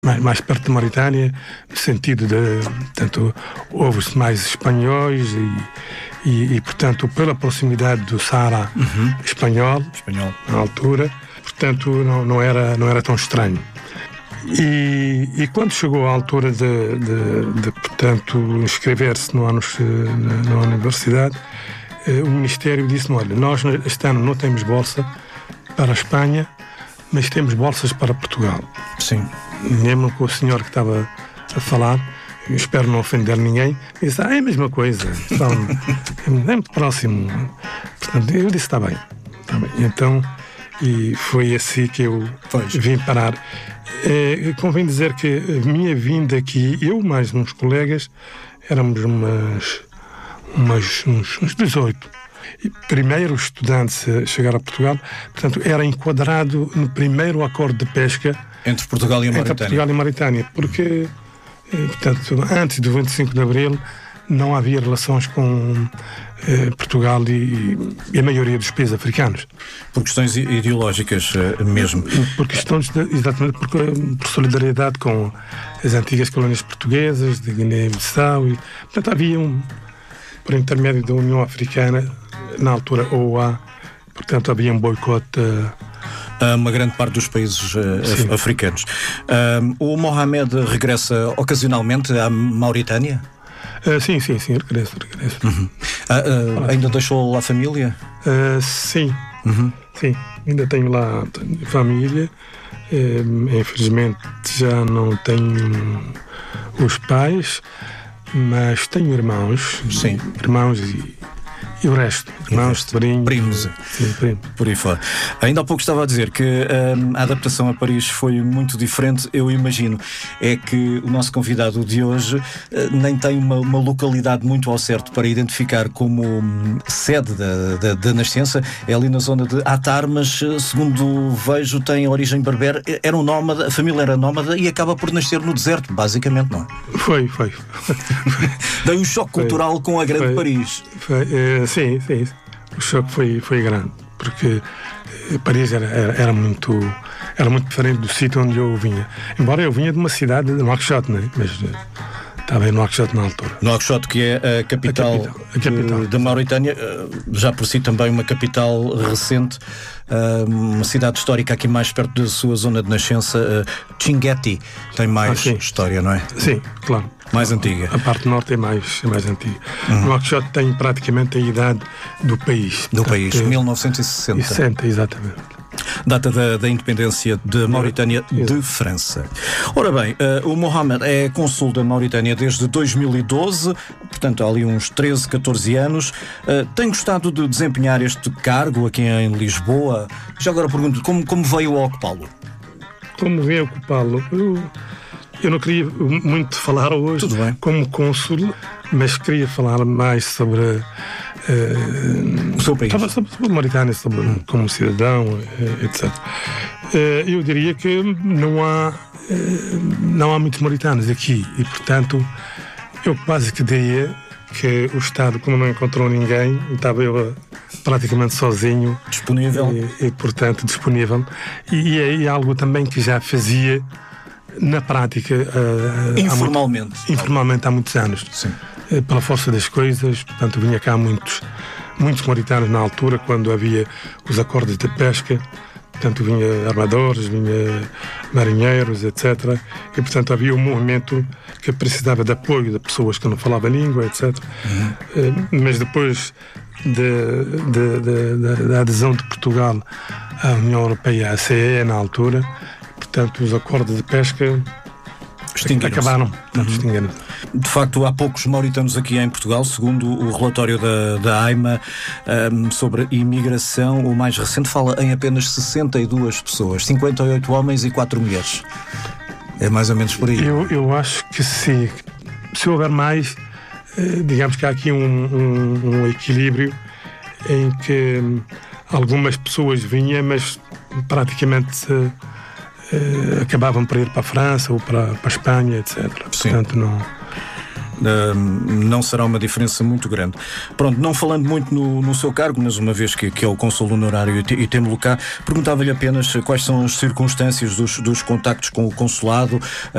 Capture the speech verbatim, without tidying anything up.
mais, mais perto da Mauritânia, no sentido de, portanto, houve mais espanhóis e, e, e, portanto, pela proximidade do Saara uhum. espanhol, espanhol, na altura, portanto, não, não, era, não era tão estranho. E, e quando chegou à altura de, de, de portanto, inscrever-se no ano, na, na universidade, eh, o Ministério disse: olha, nós este ano não temos bolsa para a Espanha, mas temos bolsas para Portugal. Sim. Lembro que o senhor que estava a falar, eu espero não ofender ninguém, disse: ah, é a mesma coisa, então, é muito próximo. Portanto, eu disse: está bem, está bem. Então, e foi assim que eu pois. vim parar. É, convém dizer que a minha vinda aqui, eu mais uns colegas, éramos umas, umas, uns, uns dezoito. E primeiro estudantes a chegar a Portugal, portanto, era enquadrado no primeiro acordo de pesca entre Portugal e a Mauritânia. Entre Portugal e a Mauritânia, porque, portanto, antes do vinte e cinco de Abril não havia relações com eh, Portugal e, e a maioria dos países africanos. Por questões ideológicas uh, mesmo? Por questões, de, exatamente, por, por solidariedade com as antigas colónias portuguesas, de Guiné-Bissau. E, portanto, havia um, por intermédio da União Africana, na altura O A, portanto, havia um boicote a uma grande parte dos países uh, af- africanos. Uh, o Mohamed regressa ocasionalmente à Mauritânia? Uh, sim, sim, sim, regresso, regresso. Uhum. Uh, uh, ainda deixou lá a família? Uh, sim, uhum. sim, ainda tenho lá tenho família. Uh, infelizmente já não tenho os pais, mas tenho irmãos, sim. irmãos e E o resto, irmãos, sobrinhos, primos, sim, primos, por aí fora. Ainda há pouco estava a dizer que um, a adaptação a Paris foi muito diferente, eu imagino. É que o nosso convidado de hoje uh, nem tem uma, uma localidade muito ao certo para identificar como um, sede da, da, da nascença. É ali na zona de Atar, mas segundo vejo tem origem berber. Era um nómada, a família era nómada e acaba por nascer no deserto, basicamente, não é? Foi, foi. Deu um choque foi, cultural com a grande foi, Paris. Foi, é, sim, sim. O choque foi, foi grande, porque Paris era, era, era, muito, era muito diferente do sítio onde eu vinha. Embora eu vinha de uma cidade de Nouakchott, né? Mas estava em Nouakchott na altura. Nouakchott, que é a capital, a capital, a capital. da Mauritânia, já por si também uma capital recente, uma cidade histórica aqui mais perto da sua zona de nascença. Chinguetti tem mais ah, história, não é? Sim, claro. Mais antiga. A parte norte é mais, é mais antiga. Uhum. Nouakchott tem praticamente a idade do país. Do portanto, país, é mil novecentos e sessenta. sessenta, exatamente. Data da, da independência de Mauritânia é, de França. Ora bem, uh, o Mohamed é cônsul da Mauritânia desde dois mil e doze, portanto há ali uns treze, catorze anos. Uh, tem gostado de desempenhar este cargo aqui em Lisboa? Já agora pergunto, como, como veio a ocupá-lo? Como veio a ocupá-lo? Eu... Eu não queria muito falar hoje como cônsul, mas queria falar mais sobre uh, o seu país, sobre, sobre a Mauritânia, sobre hum. como cidadão, uh, etcétera. Uh, eu diria que não há uh, não há muitos mauritanos aqui e, portanto, eu quase que diria que o Estado, como não encontrou ninguém, estava eu praticamente sozinho, disponível e, e portanto disponível e, e é algo também que já fazia na prática uh, informalmente há muito, informalmente há muitos anos. Sim. Uh, pela força das coisas, portanto vinha cá muitos muitos mauritanos na altura quando havia os acordos de pesca, portanto vinha armadores, vinha marinheiros, etcétera. E portanto havia um movimento que precisava de apoio de pessoas que não falavam a língua, etcétera. Uhum. Uh, mas depois de, de, de, de, da adesão de Portugal à União Europeia, à C E, na altura, portanto, os acordos de pesca acabaram. Portanto, uhum. extinguiram. De facto, há poucos mauritanos aqui em Portugal, segundo o relatório da, da AIMA um, sobre imigração, o mais recente fala em apenas sessenta e duas pessoas, cinquenta e oito homens e quatro mulheres. É mais ou menos por aí. Eu, eu acho que sim. Se houver mais, digamos que há aqui um, um, um equilíbrio em que algumas pessoas vinham, mas praticamente Uh, acabavam por ir para a França ou para, para a Espanha, etcétera. Sim. Portanto, não... Uh, não será uma diferença muito grande. Pronto, não falando muito no, no seu cargo, mas uma vez que, que é o cônsul honorário e, te, e temos-lo cá, perguntava-lhe apenas quais são as circunstâncias dos, dos contactos com o consulado.